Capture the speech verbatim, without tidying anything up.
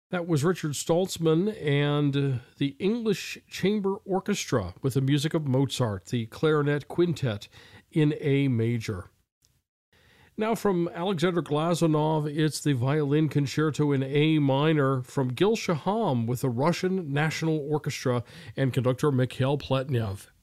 That was Richard Stoltzman and uh, the English Chamber Orchestra with the music of Mozart, the clarinet quintet in A major. Now from Alexander Glazunov, it's the violin concerto in A minor from Gil Shaham with the Russian National Orchestra and conductor Mikhail Pletnev.